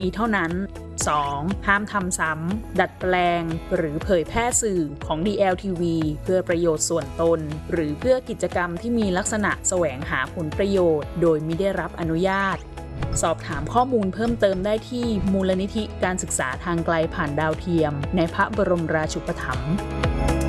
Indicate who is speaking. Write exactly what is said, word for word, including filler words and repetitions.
Speaker 1: ปีเท่านั้น สอง. ห้ามทำซ้ำดัดแปลงหรือเผยแพร่สื่อของ ดี แอล ที วี เพื่อประโยชน์ส่วนตนหรือเพื่อกิจกรรมที่มีลักษณะแสวงหาผลประโยชน์โดยมิได้รับอนุญาตสอบถามข้อมูลเพิ่มเติมได้ที่มูลนิธิการศึกษาทางไกลผ่านดาวเทียมในพระบรมราชูปถัมภ์